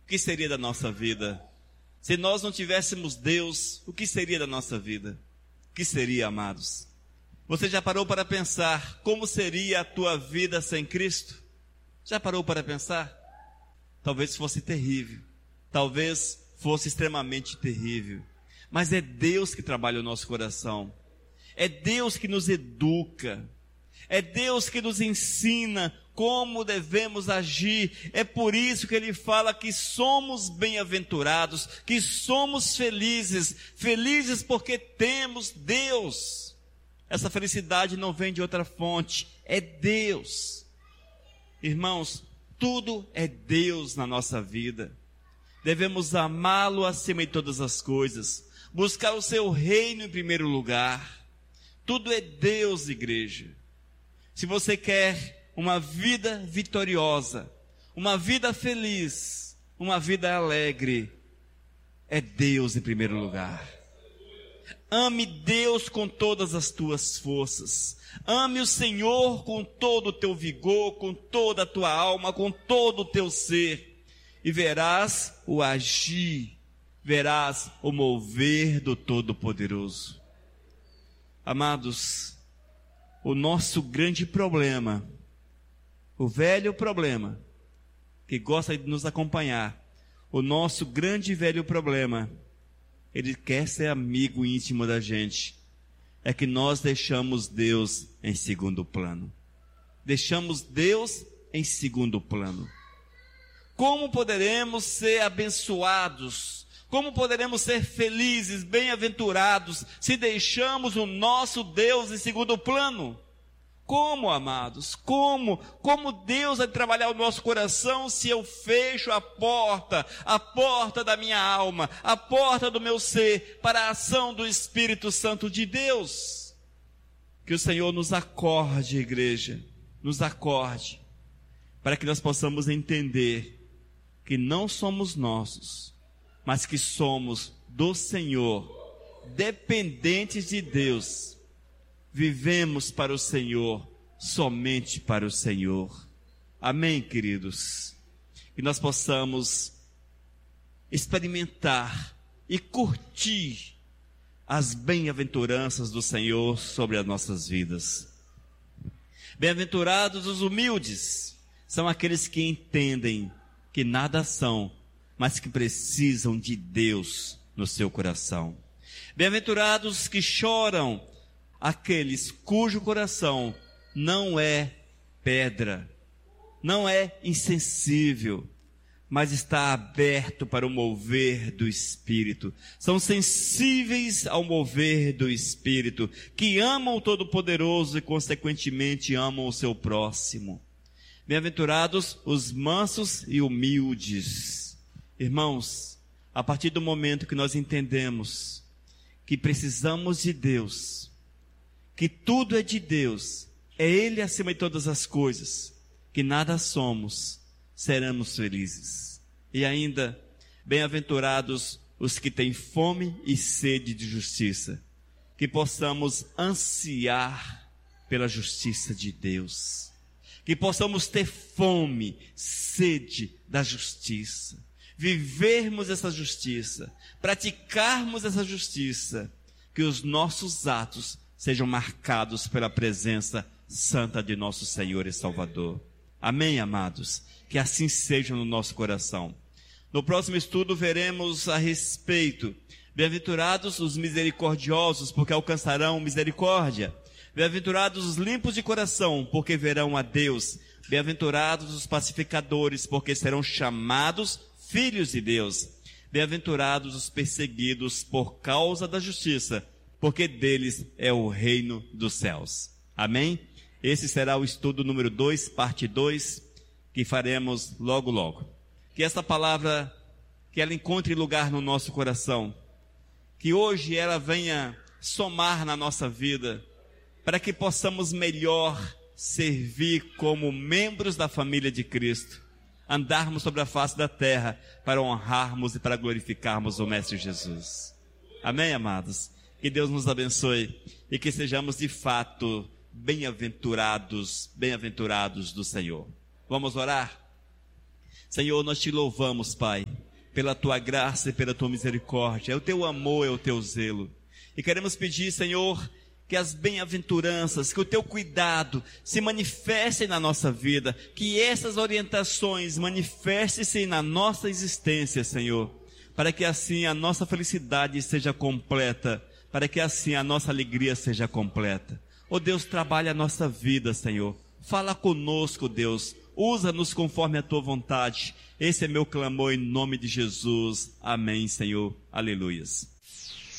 O que seria da nossa vida? Se nós não tivéssemos Deus, o que seria da nossa vida? O que seria, amados? Você já parou para pensar como seria a tua vida sem Cristo? Já parou para pensar? Talvez fosse terrível. Talvez fosse extremamente terrível. Mas é Deus que trabalha o nosso coração. É Deus que nos educa. É Deus que nos ensina como devemos agir. É por isso que Ele fala que somos bem-aventurados, que somos felizes. Felizes porque temos Deus. Essa felicidade não vem de outra fonte, é Deus. Irmãos, tudo é Deus na nossa vida. Devemos amá-lo acima de todas as coisas, buscar o seu reino em primeiro lugar. Tudo é Deus, igreja. Se você quer uma vida vitoriosa, uma vida feliz, uma vida alegre, é Deus em primeiro lugar. Ame Deus com todas as tuas forças. Ame o Senhor com todo o teu vigor, com toda a tua alma, com todo o teu ser. E verás o agir, verás o mover do Todo-Poderoso. Amados, o nosso grande problema, o velho problema, que gosta de nos acompanhar, o nosso grande e velho problema, ele quer ser amigo íntimo da gente, é que nós deixamos Deus em segundo plano. Deixamos Deus em segundo plano. Como poderemos ser abençoados? Como poderemos ser felizes, bem-aventurados, se deixamos o nosso Deus em segundo plano? Como, amados? Como Deus vai trabalhar o nosso coração se eu fecho a porta da minha alma, a porta do meu ser, para a ação do Espírito Santo de Deus? Que o Senhor nos acorde, igreja, nos acorde, para que nós possamos entender que não somos nossos, mas que somos do Senhor, dependentes de Deus. Vivemos para o Senhor, somente para o Senhor. Amém, queridos? Que nós possamos experimentar e curtir as bem-aventuranças do Senhor sobre as nossas vidas. Bem-aventurados os humildes, são aqueles que entendem que nada são, mas que precisam de Deus no seu coração. Bem-aventurados os que choram, aqueles cujo coração não é pedra, não é insensível, mas está aberto para o mover do Espírito. São sensíveis ao mover do Espírito, que amam o Todo-Poderoso e consequentemente amam o seu próximo. Bem-aventurados os mansos e humildes. Irmãos, a partir do momento que nós entendemos que precisamos de Deus, que tudo é de Deus, é Ele acima de todas as coisas, que nada somos, seremos felizes. E ainda, bem-aventurados os que têm fome e sede de justiça, que possamos ansiar pela justiça de Deus, que possamos ter fome, sede da justiça, vivermos essa justiça, praticarmos essa justiça, que os nossos atos sejam marcados pela presença santa de nosso Senhor e Salvador. Amém, amados? Que assim seja no nosso coração. No próximo estudo veremos a respeito, bem-aventurados os misericordiosos, porque alcançarão misericórdia. Bem-aventurados os limpos de coração, porque verão a Deus. Bem-aventurados os pacificadores, porque serão chamados filhos de Deus. Bem-aventurados os perseguidos por causa da justiça, porque deles é o reino dos céus. Amém? Esse será o estudo número 2, parte 2, que faremos logo logo. Que essa palavra, que ela encontre lugar no nosso coração, que hoje ela venha somar na nossa vida, para que possamos melhor servir como membros da família de Cristo, andarmos sobre a face da terra para honrarmos e para glorificarmos o Mestre Jesus. Amém, amados? Que Deus nos abençoe e que sejamos de fato bem-aventurados do Senhor. Vamos orar? Senhor, nós te louvamos, Pai, pela tua graça e pela tua misericórdia. É o teu amor, é o teu zelo. E queremos pedir, Senhor, que as bem-aventuranças, que o teu cuidado se manifestem na nossa vida, que essas orientações manifestem-se na nossa existência, Senhor, para que assim a nossa felicidade seja completa, para que assim a nossa alegria seja completa. Ó Deus, trabalha a nossa vida, Senhor. Fala conosco, Deus. Usa-nos conforme a tua vontade. Esse é meu clamor em nome de Jesus. Amém, Senhor. Aleluias.